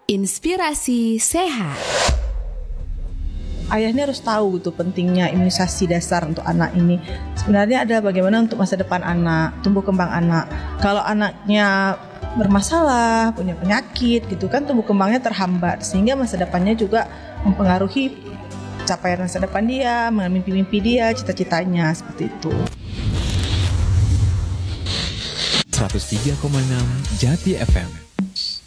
Inspirasi sehat. Ayah ini harus tahu gitu pentingnya imunisasi dasar untuk anak ini. Sebenarnya ada bagaimana untuk masa depan anak, tumbuh kembang anak. Kalau anaknya bermasalah, punya penyakit gitu kan, tumbuh kembangnya terhambat sehingga masa depannya juga mempengaruhi capaian masa depan dia, mimpi-mimpi dia, cita-citanya seperti itu. 103,6 Jati FM.